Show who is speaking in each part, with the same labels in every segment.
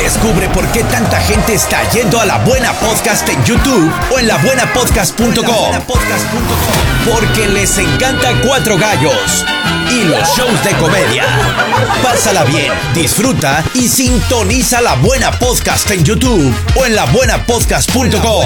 Speaker 1: Descubre por qué tanta gente está yendo a La Buena Podcast en YouTube o en labuenapodcast.com. Porque les encanta Cuatro Gallos y los shows de comedia. Pásala bien, disfruta y sintoniza La Buena Podcast en YouTube o en labuenapodcast.com.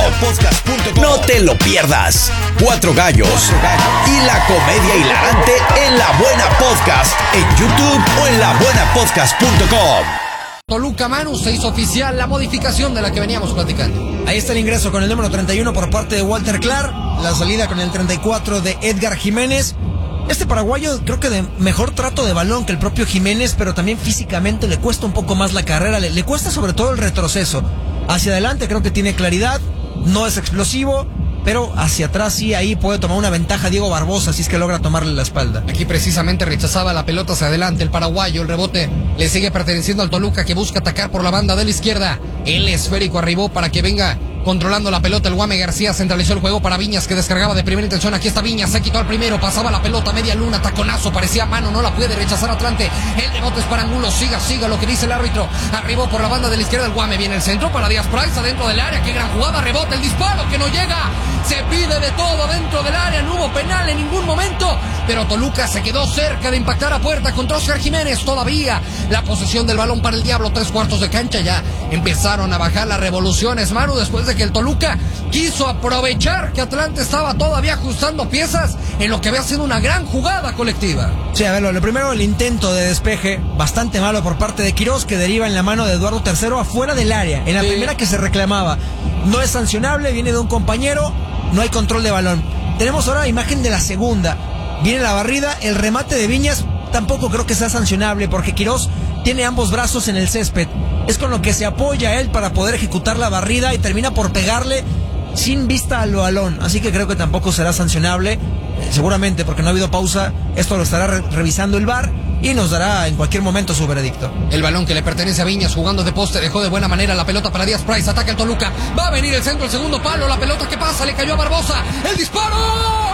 Speaker 1: No te lo pierdas. Cuatro Gallos y la comedia hilarante en La Buena Podcast en YouTube o en labuenapodcast.com.
Speaker 2: Toluca, Manu, se hizo oficial la modificación de la que veníamos platicando.
Speaker 3: Ahí está el ingreso con el número 31 por parte de Walter Clark, la salida con el 34 de Edgar Jiménez. Este paraguayo creo que de mejor trato de balón que el propio Jiménez, pero también físicamente le cuesta un poco más la carrera, le cuesta sobre todo el retroceso. Hacia adelante creo que tiene claridad, no es explosivo, pero hacia atrás sí, ahí puede tomar una ventaja Diego Barbosa si es que logra tomarle la espalda.
Speaker 2: Aquí precisamente rechazaba la pelota hacia adelante el paraguayo, el rebote le sigue perteneciendo al Toluca, que busca atacar por la banda de la izquierda. El esférico arribó para que venga controlando la pelota el Guame García, centralizó el juego para Viñas, que descargaba de primera intención. Aquí está Viñas, se quitó al primero, pasaba la pelota media luna, taconazo, parecía mano, no la puede rechazar Atlante. El rebote es para Angulo, siga lo que dice el árbitro. Arribó por la banda de la izquierda el Guame, viene el centro para Díaz Price adentro del área, qué gran jugada, rebote, el disparo que no llega. Se pide de todo dentro del área, no hubo penal en ningún momento, pero Toluca se quedó cerca de impactar a puerta contra Oscar Jiménez. Todavía la posesión del balón para el Diablo, 3/4 de cancha, ya empezaron a bajar las revoluciones, Manu, después de que el Toluca quiso aprovechar que Atlante estaba todavía ajustando piezas en lo que había sido una gran jugada colectiva.
Speaker 3: Sí, a ver, lo primero, el intento de despeje, bastante malo por parte de Quirós, que deriva en la mano de Eduardo III afuera del área, en la primera que se reclamaba. No es sancionable, viene de un compañero, no hay control de balón. Tenemos ahora imagen de la segunda. Viene la barrida, el remate de Viñas tampoco creo que sea sancionable porque Quirós tiene ambos brazos en el césped. Es con lo que se apoya él para poder ejecutar la barrida y termina por pegarle sin vista al balón. Así que creo que tampoco será sancionable. Seguramente porque no ha habido pausa. Esto lo estará revisando el VAR y nos dará en cualquier momento su veredicto.
Speaker 2: El balón que le pertenece a Viñas jugando de poste, dejó de buena manera la pelota para Díaz Price, ataca el Toluca, va a venir el centro, el segundo palo, la pelota que pasa, le cayó a Barbosa, el disparo,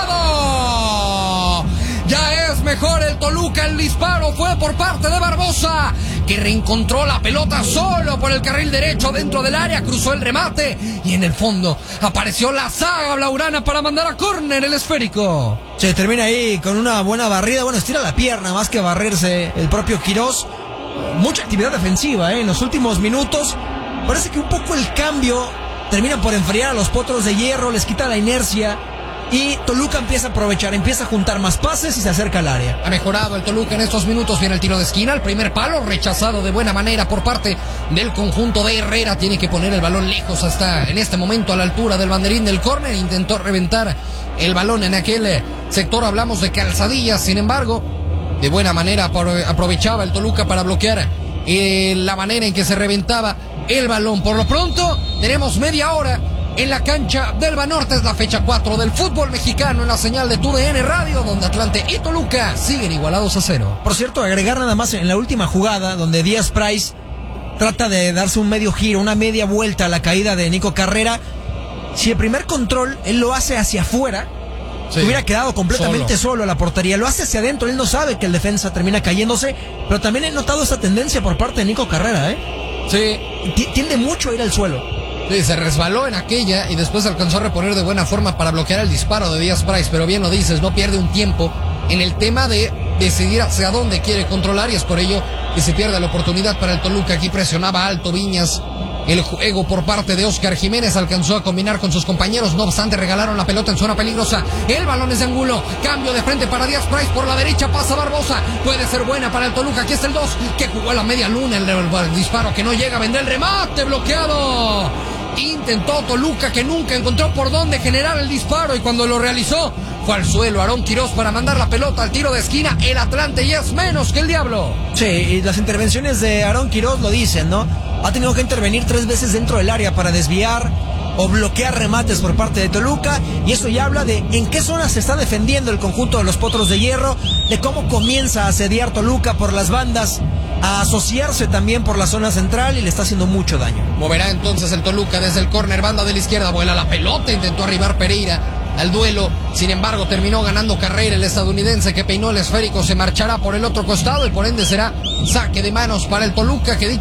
Speaker 2: bloqueado. Ya es mejor el Toluca, el disparo fue por parte de Barbosa, que reencontró la pelota solo por el carril derecho dentro del área, cruzó el remate y en el fondo apareció la saga blaugrana para mandar a córner el esférico.
Speaker 3: Se termina ahí con una buena barrida, bueno, estira la pierna más que barrerse el propio Quirós. Mucha actividad defensiva en los últimos minutos. Parece que un poco el cambio termina por enfriar a los Potros de Hierro, les quita la inercia. Y Toluca empieza a aprovechar, empieza a juntar más pases y se acerca al área.
Speaker 2: Ha mejorado el Toluca en estos minutos. Viene el tiro de esquina, el primer palo rechazado de buena manera por parte del conjunto de Herrera. Tiene que poner el balón lejos hasta en este momento a la altura del banderín del córner. Intentó reventar el balón en aquel sector. Hablamos de Calzadillas, sin embargo, de buena manera aprovechaba el Toluca para bloquear la manera en que se reventaba el balón. Por lo pronto, tenemos media hora en la cancha del Banorte. Es la fecha 4 del fútbol mexicano en la señal de TUDN Radio, donde Atlante y Toluca siguen igualados a 0.
Speaker 3: Por cierto, agregar nada más en la última jugada, donde Díaz Price trata de darse un medio giro, una media vuelta a la caída de Nico Carrera. Si el primer control él lo hace hacia afuera, hubiera quedado completamente solo a la portería. Lo hace hacia adentro, él no sabe que el defensa termina cayéndose, pero también he notado esa tendencia por parte de Nico Carrera,
Speaker 2: Sí.
Speaker 3: Tiende mucho a ir al suelo.
Speaker 2: Sí, se resbaló en aquella y después alcanzó a reponer de buena forma para bloquear el disparo de Díaz Price, pero bien lo dices, no pierde un tiempo en el tema de decidir hacia dónde quiere controlar, y es por ello que se pierde la oportunidad para el Toluca. Aquí presionaba alto Viñas, el juego por parte de Oscar Jiménez alcanzó a combinar con sus compañeros, no obstante regalaron la pelota en zona peligrosa. El balón es de Angulo, cambio de frente para Díaz Price, por la derecha pasa Barbosa, puede ser buena para el Toluca. Aquí está el 2 que jugó a la media luna, el disparo que no llega, vendrá el remate, bloqueado. Intentó Toluca, que nunca encontró por dónde generar el disparo, y cuando lo realizó fue al suelo Aarón Quirós para mandar la pelota al tiro de esquina. El Atlante ya es menos que el Diablo.
Speaker 3: Sí, y las intervenciones de Aarón Quirós lo dicen, ¿no? Ha tenido que intervenir 3 veces dentro del área para desviar o bloquear remates por parte de Toluca, y eso ya habla de en qué zona se está defendiendo el conjunto de los Potros de Hierro, de cómo comienza a asediar Toluca por las bandas, a asociarse también por la zona central, y le está haciendo mucho daño.
Speaker 2: Moverá entonces el Toluca desde el córner, banda de la izquierda, vuela la pelota, intentó arribar Pereira al duelo, sin embargo terminó ganando carrera el estadounidense, que peinó el esférico, se marchará por el otro costado y por ende será saque de manos para el Toluca, que